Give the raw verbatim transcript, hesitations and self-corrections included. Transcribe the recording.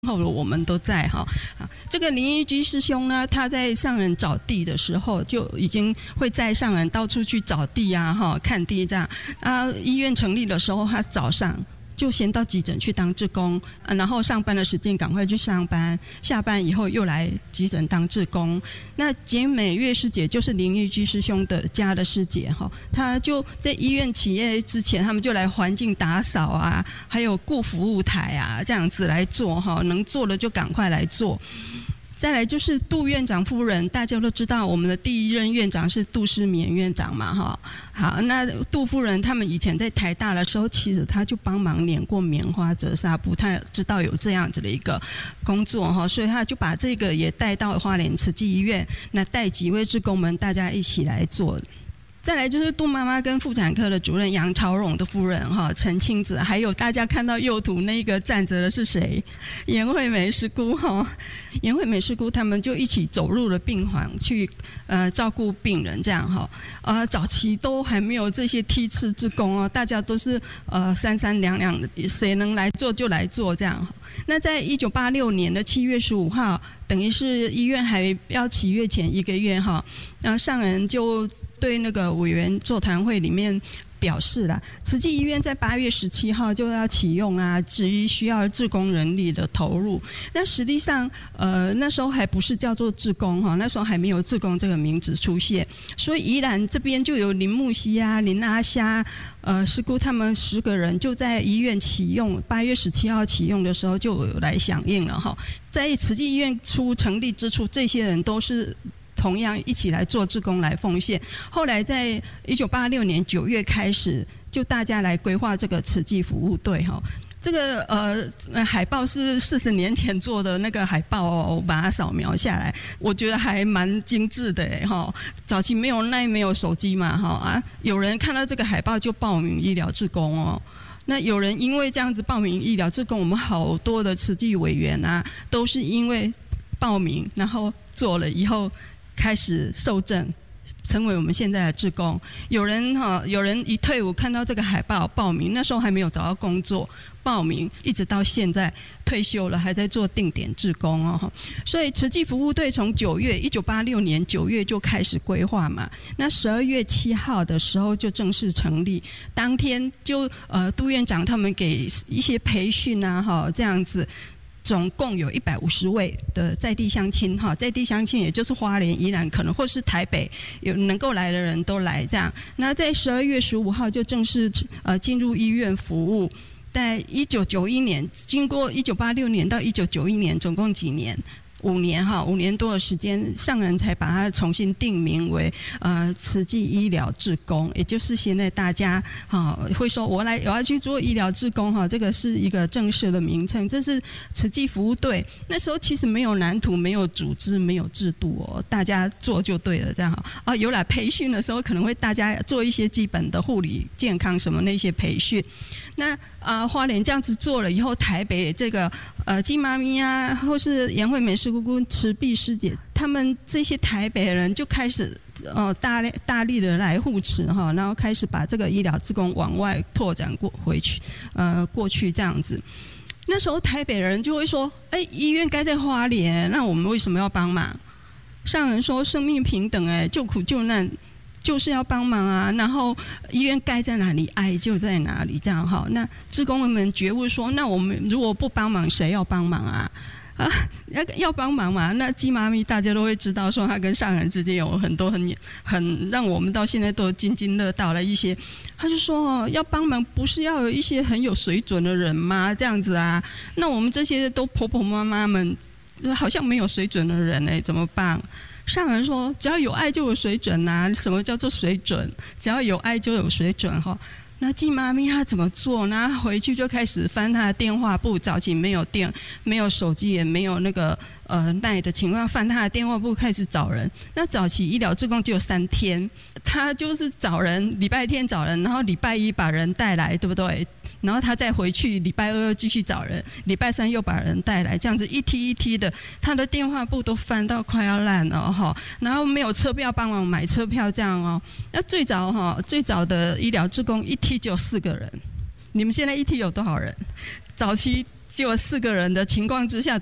后我们都在哈。这个林义居师兄呢，他在上人找地的时候，就已经会载上人到处去找地啊，哈，看地这样。啊，医院成立的时候，他早上就先到急诊去当志工，啊，然后上班的时间赶快去上班，下班以后又来急诊当志工。那简美月师姐就是林义居师兄的家的师姐哈，她就在医院起业之前，他们就来环境打扫啊，还有顾服务台啊，这样子来做哈，能做的就赶快来做。再来就是杜院长夫人，大家都知道我们的第一任院长是杜诗眠院长嘛，哈。好，那杜夫人他们以前在台大的时候，其实他就帮忙捻过棉花折纱布，他知道有这样子的一个工作哈，所以他就把这个也带到花莲慈济医院，那带几位志工们大家一起来做。再来就是杜妈妈跟妇产科的主任杨朝荣的夫人哈，陈清子，还有大家看到右图那个站着的是谁？颜惠美师姑哈，颜惠美师姑他们就一起走入了病房去呃照顾病人这样哈。呃，早期都还没有这些梯次志工哦，大家都是呃三三两两的，谁能来做就来做这样。那在一九八六年的七月十五号，等于是医院还要起月前一个月哈，那上人就对那个委员座谈会里面表示啦，慈济医院在八月十七号就要启用啊，至于需要志工人力的投入。那实际上，呃，那时候还不是叫做志工哈，那时候还没有志工这个名字出现，所以宜兰这边就有林木溪啊、林阿虾、呃师姑他们十个人就在医院启用，八月十七号启用的时候就有来响应了哈。在慈济医院初成立之初，这些人都是同样一起来做志工来奉献。后来在一九八六年九月开始，就大家来规划这个慈济服务队哈。这个呃海报是四十年前做的那个海报哦，我把它扫描下来，我觉得还蛮精致的哈。早期没有那没有手机嘛哈啊，有人看到这个海报就报名医疗志工哦。那有人因为这样子报名医疗志工，我们好多的慈济委员啊，都是因为报名然后做了以后开始受证，成为我们现在的志工。有人哈，有人一退伍看到这个海报报名，那时候还没有找到工作，报名一直到现在退休了，还在做定点志工哦。所以慈济服务队从九月一九八六年九月就开始规划嘛，那十二月七号的时候就正式成立，当天就呃杜院长他们给一些培训啊哈，这样子。总共有一百五十位的在地乡亲哈，在地乡亲也就是花莲、宜兰，可能或是台北有能够来的人都来这样。那在十二月十五号就正式呃进入医院服务。在一九九一年，经过一九八六年到一九九一年，总共几年？五年哈，五年多的时间，上人才把它重新定名为呃慈济医疗志工，也就是现在大家哈会说我来我要去做医疗志工哈，这个是一个正式的名称，这是慈济服务队。那时候其实没有蓝图，没有组织，没有制度哦，大家做就对了这样哈。啊，有来培训的时候可能会大家做一些基本的护理、健康什么那些培训。那啊、呃、花莲这样子做了以后，台北这个呃金妈咪啊，或是颜惠美师姑姑、慈碧师姐，他们这些台北人就开始呃大力大力的来护持哈，然后开始把这个医疗志工往外拓展过回去，呃过去这样子。那时候台北人就会说，哎，医院该在花莲，那我们为什么要帮忙？上人说生命平等，哎，救苦救难。就是要帮忙啊，然后医院该在哪里，爱就在哪里，这样哈。那志工们觉悟说，那我们如果不帮忙，谁要帮忙啊？啊，要帮忙嘛？那鸡妈咪大家都会知道，说他跟上人之间有很多很很让我们到现在都津津乐道的一些。他就说哦，要帮忙不是要有一些很有水准的人吗？这样子啊？那我们这些都婆婆妈妈们，好像没有水准的人哎，怎么办？上人说，只要有爱就有水准啊！什么叫做水准？只要有爱就有水准哈。那季妈咪她怎么做呢？回去就开始翻她的电话簿，早期没有电，没有手机，也没有那个呃赖的情况，翻她的电话簿开始找人。那早期医疗志工只有三天，他就是找人，礼拜天找人，然后礼拜一把人带来，对不对？然后他再回去，礼拜二继续找人，礼拜三又把人带来，这样子一梯一梯的，他的电话簿都翻到快要烂了哈。然后没有车票帮忙买车票这样哦。那最早哈，最早的医疗志工一梯只有四个人，你们现在一梯有多少人？早期只有四个人的情况之下，